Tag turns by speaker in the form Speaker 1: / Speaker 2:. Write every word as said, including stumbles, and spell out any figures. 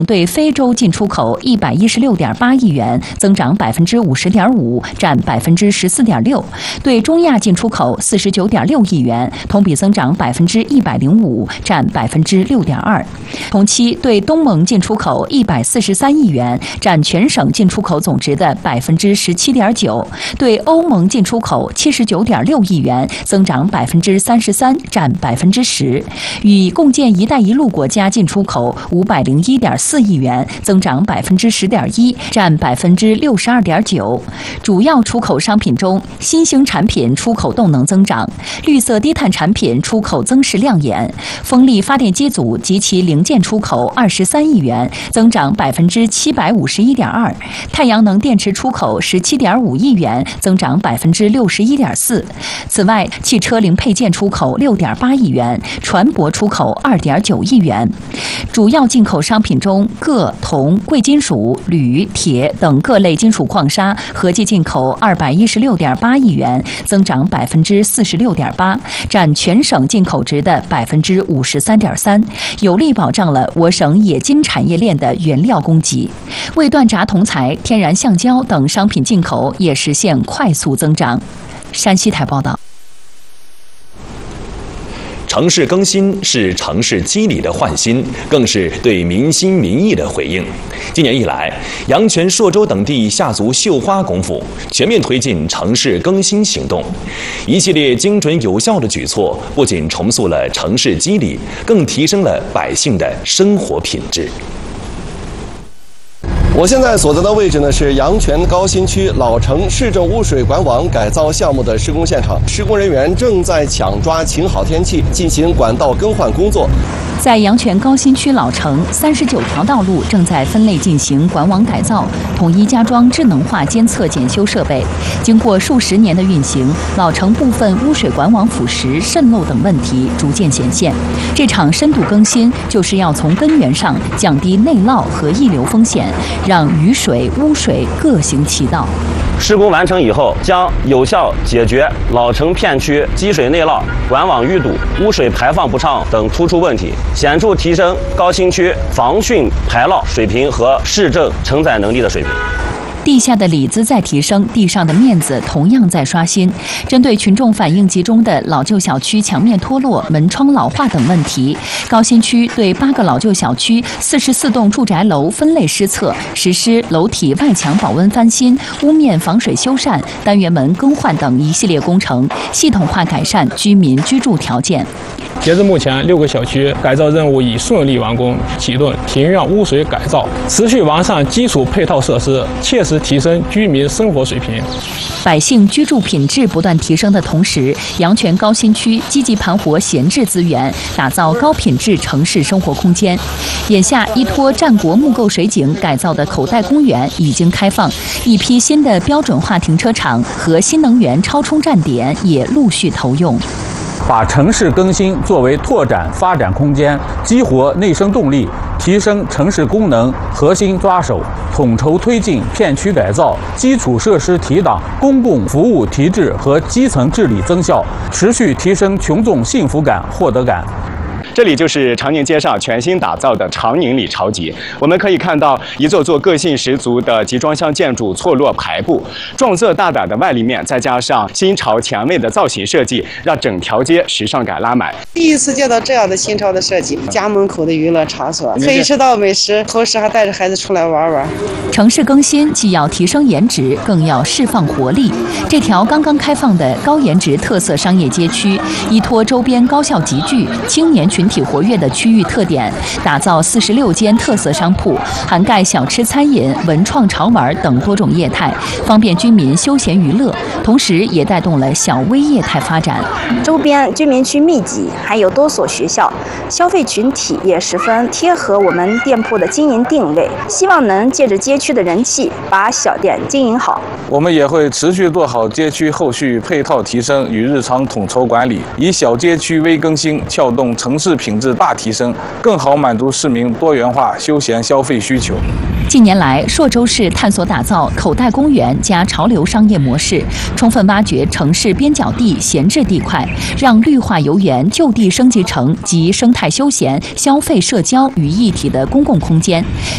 Speaker 1: 对非洲进出口一百一十六点八亿元，增长百分之五十点五，占百分之十四点六；对中亚进出口四十九点六亿元，同比增长百分之一百零五，占百分之六点二。同期对东盟进出口一百四十三亿元，占全省进出口总值的百分之十七点九；对欧盟进出口七十九点六亿元，增长百分之三十三，占百分之十。与共建“一带一路”国家进出口五百零一点四亿元，增长百分之十点一，占百分之六十二点九。主要出口商品中，新兴产品出口动能增长，绿色低碳产品出口增势亮眼。风力发电机组及其零件出口二十三亿元，增长百分之七百五十一点二；太阳能电池出口十七点五亿元，增长百分之六十一点四。此外，汽车零配件出口六点八亿元，船舶出口二点九亿元。主要进口商品中，铬、铜、贵金属、铝、铁等各类金属矿砂合计进口二百一十六点八亿元，增长百分之四十六点八，占全省进口值的百分之五十三点三，有力保障了我省冶金产业链的原料供给。为锻轧铜材、天然橡胶等商品进口也实现快速增长。山西台报道。
Speaker 2: 城市更新是城市机理的焕新，更是对民心民意的回应。今年以来，阳泉、朔州等地下足绣花功夫，全面推进城市更新行动。一系列精准有效的举措，不仅重塑了城市机理，更提升了百姓的生活品质。
Speaker 3: 我现在所在的位置呢是阳泉高新区老城市政污水管网改造项目的施工现场，施工人员正在抢抓晴好天气进行管道更换工作。
Speaker 1: 在阳泉高新区老城，三十九条道路正在分类进行管网改造，统一加装智能化监测检修设备。经过数十年的运行，老城部分污水管网腐蚀、渗漏等问题逐渐显现。这场深度更新，就是要从根源上降低内涝和溢流风险，让雨水、污水各行其道。
Speaker 4: 施工完成以后，将有效解决老城片区积水内涝、管网淤堵、污水排放不畅等突出问题，显著提升高新区防汛排涝水平和市政承载能力的水平。
Speaker 1: 地下的里子在提升，地上的面子同样在刷新。针对群众反映集中的老旧小区墙面脱落、门窗老化等问题，高新区对八个老旧小区、四十四栋住宅楼分类施测，实施楼体外墙保温翻新、屋面防水修缮、单元门更换等一系列工程，系统化改善居民居住条件。
Speaker 5: 截至目前，六个小区改造任务已顺利完工，启动庭院污水改造，持续完善基础配套设施，切实提升居民生活水平。
Speaker 1: 百姓居住品质不断提升的同时，阳泉高新区积极盘活闲置资源，打造高品质城市生活空间。眼下，依托战国木构水井改造的口袋公园已经开放，一批新的标准化停车场和新能源超充站点也陆续投用。
Speaker 6: 把城市更新作为拓展发展空间，激活内生动力，提升城市功能核心抓手，统筹推进片区改造、基础设施提档、公共服务提质和基层治理增效，持续提升群众幸福感、获得感。
Speaker 7: 这里就是长宁街上全新打造的长宁里潮集，我们可以看到一座座个性十足的集装箱建筑错落排布，撞色大胆的外立面，再加上新潮前卫的造型设计，让整条街时尚感拉满。
Speaker 8: 第一次见到这样的新潮的设计，家门口的娱乐场所，可以吃到美食，同时还带着孩子出来玩玩。
Speaker 1: 城市更新既要提升颜值，更要释放活力。这条刚刚开放的高颜值特色商业街区，依托周边高校集聚、青年群体活跃的区域特点，打造四十六间特色商铺，涵盖小吃、餐饮、文创、潮玩等多种业态，方便居民休闲娱乐，同时也带动了小微业态发展。
Speaker 9: 周边居民区密集，还有多所学校，消费群体也十分贴合我们店铺的经营定位，希望能借着街区的人气，把小店经营好。
Speaker 6: 我们也会持续做好街区后续配套提升与日常统筹管理，以小街区微更新，撬动城市品质大提升，更好满足市民多元化休闲消费需求。
Speaker 1: 近年来，朔州市探索打造口袋公园加潮流商业模式，充分挖掘城市边角地闲置地块，让绿化游园就地升级成集生态休闲、消费社交于一体的公共空间。